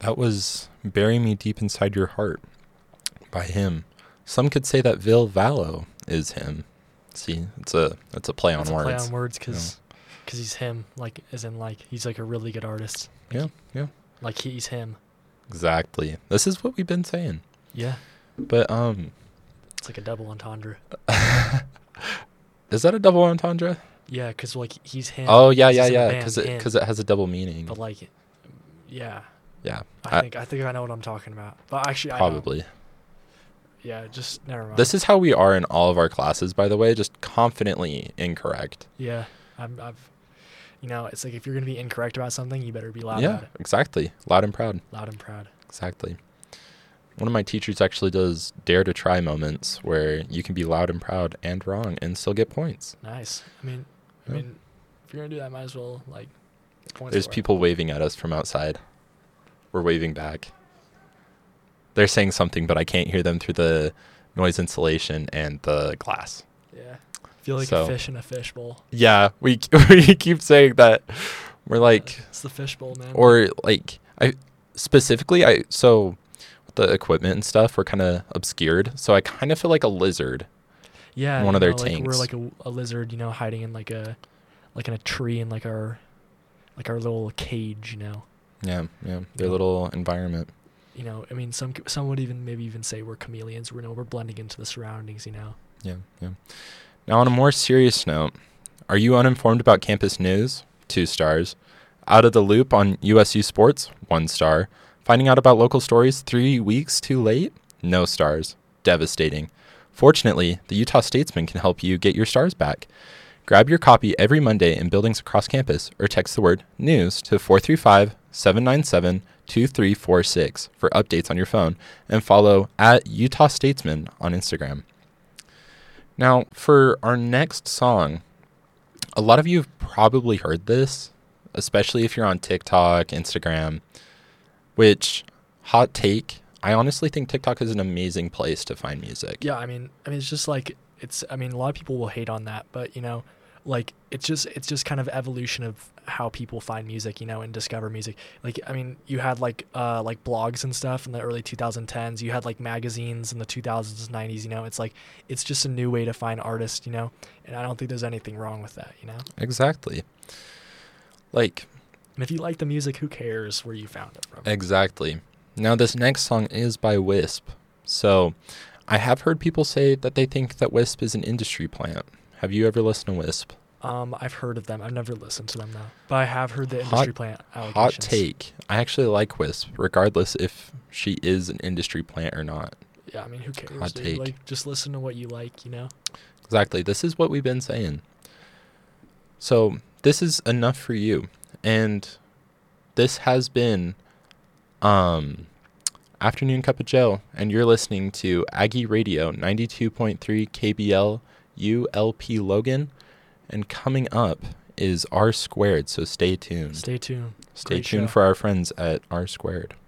That was Bury Me Deep Inside Your Heart by him. Some could say that Vil Vallo is him. See, it's a play on words. Play on words because he's him, like, as in, like, he's, like, a really good artist. Like, Yeah. Like, he's him. Exactly. This is what we've been saying. Yeah. But, It's like a double entendre. is that a double entendre? Yeah, because, like, he's him. Oh, yeah. Because it has a double meaning. But, like, yeah. Yeah. I think I know what I'm talking about. But actually, probably. Yeah, just never mind. This is how we are in all of our classes, by the way, just confidently incorrect. Yeah, it's like if you're going to be incorrect about something, you better be loud yeah, about it. Exactly. Loud and proud. Loud and proud. Exactly. One of my teachers actually does dare to try moments where you can be loud and proud and wrong and still get points. Nice. I mean, if you're going to do that, might as well, like, points. There's people waving at us from outside. We're waving back. They're saying something, but I can't hear them through the noise insulation and the glass. Yeah. I feel like a fish in a fishbowl. Yeah, we keep saying that. We're like... it's the fishbowl, man. Or, like, so with the equipment and stuff, we're kind of obscured. So I kind of feel like a lizard. Yeah. In one of their like tanks. We're like a lizard, hiding in like in a tree in like our little cage, Yeah. Their little environment. Some would maybe even say we're chameleons. We're blending into the surroundings, Yeah. Now, on a more serious note, are you uninformed about campus news? 2 stars. Out of the loop on USU sports? 1 star. Finding out about local stories 3 weeks too late? No stars. Devastating. Fortunately, the Utah Statesman can help you get your stars back. Grab your copy every Monday in buildings across campus or text the word NEWS to 435-797-2346 for updates on your phone and follow at Utah Statesman on Instagram. Now, for our next song, a lot of you have probably heard this, especially if you're on TikTok, Instagram, which, hot take, I honestly think TikTok is an amazing place to find music. Yeah, I mean, it's just like, a lot of people will hate on that, but, like, it's just kind of evolution of how people find music, and discover music. Like, I mean, you had like blogs and stuff in the early 2010s. You had like magazines in the 2000s, 90s. It's like, it's just a new way to find artists, and I don't think there's anything wrong with that, Exactly. Like, and if you like the music, who cares where you found it from? Exactly. Now, this next song is by Wisp. So, I have heard people say that they think that Wisp is an industry plant. Have you ever listened to Wisp? I've heard of them. I've never listened to them, though. But I have heard the industry plant allegations. Hot take. I actually like Wisp, regardless if she is an industry plant or not. Yeah, I mean, who cares? Hot take. Like, just listen to what you like, Exactly. This is what we've been saying. So, this is enough for you. And this has been Afternoon Cup of Joe, and you're listening to Aggie Radio 92.3 KBL ULP Logan. And coming up is R Squared, so stay tuned. Stay tuned. Stay tuned for our friends at R Squared.